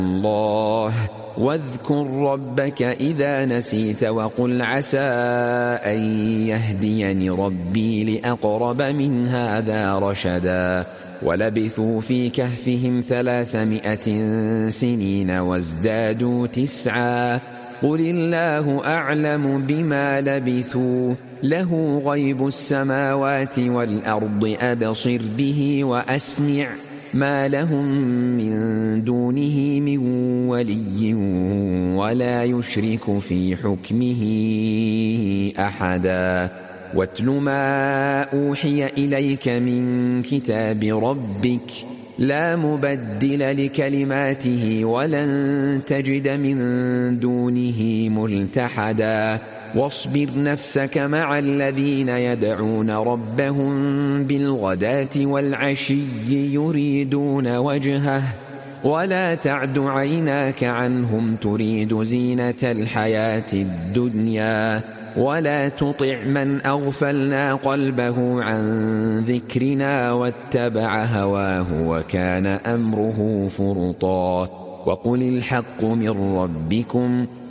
الله واذكر ربك إذا نسيت وقل عسى أن يهديني ربي لأقرب من هذا رشدا ولبثوا في كهفهم 300 سنين وازدادوا 9 قل الله أعلم بما لبثوا له غيب السماوات والأرض أبصر به وأسمع ما لهم من دونه من ولي ولا يشرك في حكمه أحدا واتل ما أوحي إليك من كتاب ربك لا مبدل لكلماته ولن تجد من دونه ملتحدا واصبر نفسك مع الذين يدعون ربهم بالغداة والعشي يريدون وجهه ولا تعد عيناك عنهم تريد زينة الحياة الدنيا ولا تطع من أغفلنا قلبه عن ذكرنا واتبع هواه وكان أمره فرطا وقل الحق من ربكم